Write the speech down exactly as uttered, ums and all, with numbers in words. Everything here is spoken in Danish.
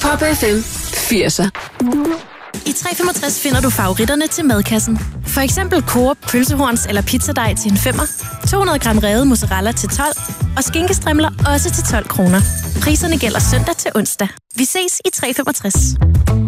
Pop F M firser. I tre femogtres finder du favoritterne til madkassen. For eksempel Coop pølsehorns eller pizzadej til en femmer, to hundrede gram revet mozzarella til tolv og skinkestrimler også til tolv kroner. Priserne gælder søndag til onsdag. Vi ses i tre femogtres.